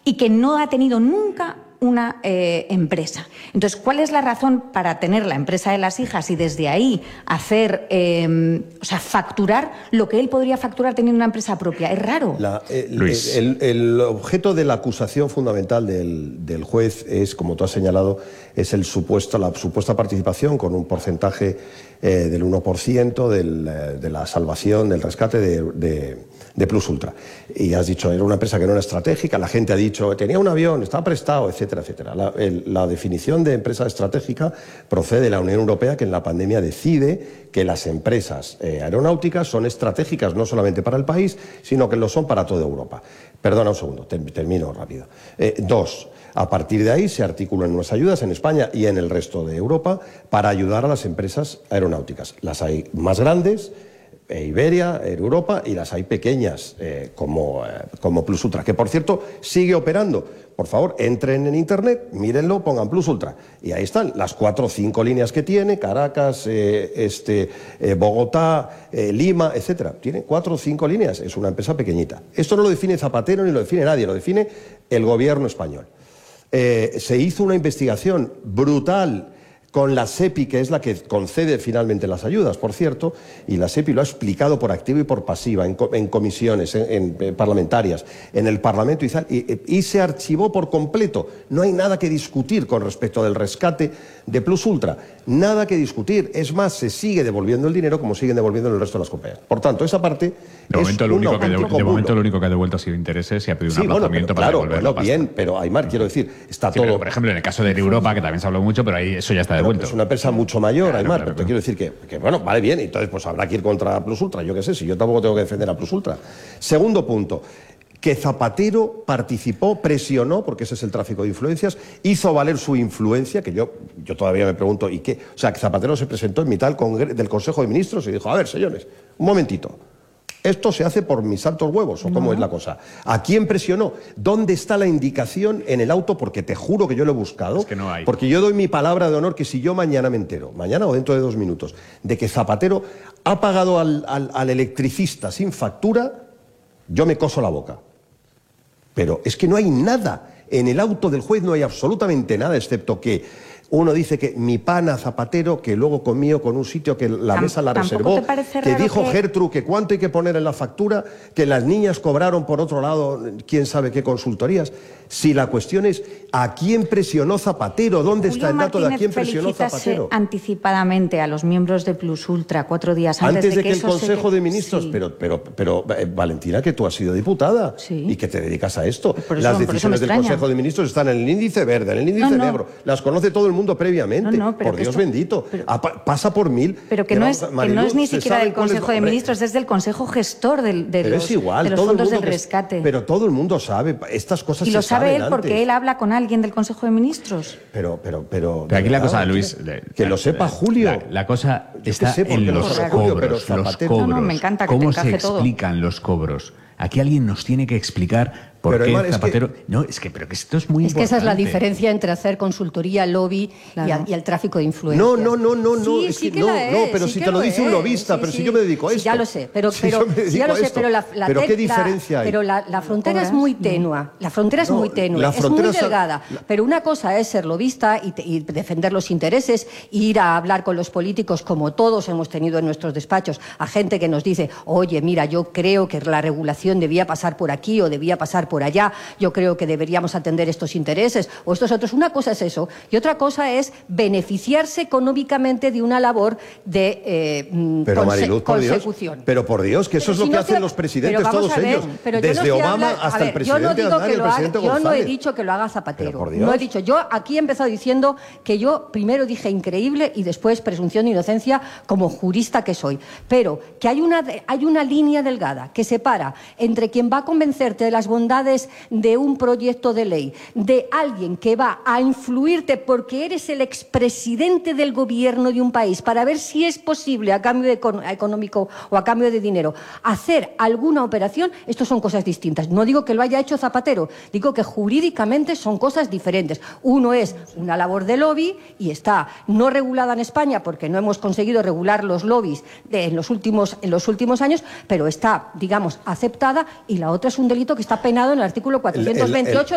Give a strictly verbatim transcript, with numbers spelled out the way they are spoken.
y que no ha tenido nunca una eh, empresa. Entonces, ¿cuál es la razón para tener la empresa de las hijas y desde ahí hacer, eh, o sea, facturar lo que él podría facturar teniendo una empresa propia? Es raro. La, el, el, el objeto de la acusación fundamental del, del juez es, como tú has señalado, es el supuesto, la supuesta participación con un porcentaje eh, del uno por ciento del, de la salvación, del rescate de, de, de Plus Ultra. Y has dicho, era una empresa que no era estratégica, la gente ha dicho, tenía un avión, estaba prestado, etcétera, etcétera. La, el, la definición de empresa estratégica procede de la Unión Europea, que en la pandemia decide que las empresas eh, aeronáuticas son estratégicas no solamente para el país, sino que lo son para toda Europa. Perdona un segundo, te, termino rápido. Eh, dos, a partir de ahí se articulan unas ayudas en España y en el resto de Europa para ayudar a las empresas aeronáuticas. Las hay más grandes, eh, Iberia, Air Europa, y las hay pequeñas, eh, como, eh, como Plus Ultra, que por cierto sigue operando. Por favor, entren en internet, mírenlo, pongan Plus Ultra. Y ahí están las cuatro o cinco líneas que tiene, Caracas, eh, este, eh, Bogotá, eh, Lima, etcétera. Tiene cuatro o cinco líneas, es una empresa pequeñita. Esto no lo define Zapatero ni lo define nadie, lo define el gobierno español. Eh, se hizo una investigación brutal con la SEPI, que es la que concede finalmente las ayudas, por cierto, y la SEPI lo ha explicado por activa y por pasiva, en, en comisiones en, en, en parlamentarias, en el Parlamento y, y, y se archivó por completo. No hay nada que discutir con respecto del rescate de Plus Ultra, nada que discutir. Es más, se sigue devolviendo el dinero como siguen devolviendo el resto de las compañías. Por tanto, esa parte de momento, es lo único, un que de, de momento lo único que ha devuelto ha sido intereses y ha pedido sí, un aplazamiento bueno, pero, para claro, devolver bueno, bien, pero Aymar, quiero decir, está sí, todo... Pero, por ejemplo, en el caso de Air Europa, que también se habló mucho, pero ahí eso ya está devuelto. Es una empresa mucho mayor, claro, Aymar, claro, pero claro. te quiero decir que, que, bueno, vale bien, entonces pues habrá que ir contra Plus Ultra, yo qué sé, si yo tampoco tengo que defender a Plus Ultra. Segundo punto, que Zapatero participó, presionó, porque ese es el tráfico de influencias, hizo valer su influencia, que yo, yo todavía me pregunto, ¿y qué? O sea, que Zapatero se presentó en mitad del, del Consejo de Ministros y dijo, a ver, señores, un momentito, ¿esto se hace por mis altos huevos o cómo no. es la cosa? ¿A quién presionó? ¿Dónde está la indicación en el auto? Porque te juro que yo lo he buscado. Es que no hay. Porque yo doy mi palabra de honor que si yo mañana me entero, mañana o dentro de dos minutos, de que Zapatero ha pagado al, al, al electricista sin factura, yo me coso la boca. Pero es que no hay nada. En el auto del juez no hay absolutamente nada, excepto que uno dice que mi pana Zapatero, que luego comió con un sitio que la Tam, mesa la reservó, que dijo que... Gertrude que cuánto hay que poner en la factura, que las niñas cobraron por otro lado quién sabe qué consultorías. Si la cuestión es ¿a quién presionó Zapatero? ¿Dónde Julio está el dato Martínez de a quién presionó Zapatero? Anticipadamente a los miembros de Plus Ultra cuatro días antes, antes de, de que, que el Consejo se... de Ministros, sí. pero, pero, pero eh, Valentina, que tú has sido diputada sí. y que te dedicas a esto. Eso, las decisiones del Consejo de Ministros están en el índice verde, en el índice no, no. negro. Las conoce todo el mundo previamente. No, no, por Dios esto, bendito. Pero, a, pasa por mil. Pero que, no, es, Mariluz, que no es ni siquiera del Consejo de Ministros, es del Consejo Gestor del, de, los, es igual, de los todo fondos el del rescate. Que, pero todo el mundo sabe estas cosas. Y lo se sabe él antes. porque él habla con alguien del Consejo de Ministros. Pero, pero, pero. Pero aquí la cosa, que, Luis. Que la, lo sepa Julio. La, la cosa está sé en los Julio, cobros. pero los cobros. No, no, me encanta que ¿Cómo te encaje se todo. explican los cobros? Aquí alguien nos tiene que explicar por pero qué Aymar, Zapatero... Es que... No, es que, pero que esto es muy es importante. que esa es la diferencia entre hacer consultoría, lobby claro. y, y el tráfico de influencias. No, no, no, no, no. Sí, es sí que, que no, la es, no, pero sí si que te lo dice es. un lobista, sí, pero sí. si yo me dedico a esto. Sí, ya lo sé, pero, si pero, yo me dedico ya lo a sé, esto. pero la, la ¿Pero te, qué diferencia la, hay? Pero la, la frontera es muy tenua, la frontera es no, muy tenue, la es frontera muy delgada. La... Pero una cosa es ser lobista y, te, y defender los intereses, ir a hablar con los políticos, como todos hemos tenido en nuestros despachos, a gente que nos dice, oye, mira, yo creo que la regulación debía pasar por aquí o debía pasar por allá, yo creo que deberíamos atender estos intereses o estos otros. Una cosa es eso y otra cosa es beneficiarse económicamente de una labor de eh, pero, conse Mariluz, por consecución. Dios, pero por Dios, que eso pero es si lo que no hacen te... los presidentes, todos ver, ellos, desde no Obama hablar... hasta ver, el presidente yo no digo Aznar y que el lo haga, presidente yo González. no he dicho que lo haga Zapatero, por Dios. no he dicho, yo aquí he empezado diciendo que yo primero dije increíble y después presunción de inocencia como jurista que soy, pero que hay una, hay una línea delgada que separa entre quien va a convencerte de las bondades de un proyecto de ley, de alguien que va a influirte porque eres el expresidente del gobierno de un país para ver si es posible a cambio de económico o a cambio de dinero hacer alguna operación. Esto son cosas distintas. No digo que lo haya hecho Zapatero, digo que jurídicamente son cosas diferentes. Uno es una labor de lobby y está no regulada en España porque no hemos conseguido regular los lobbies de, en, los últimos, en los últimos años, pero está, digamos, aceptada, y la otra es un delito que está penado en el artículo cuatrocientos veintiocho.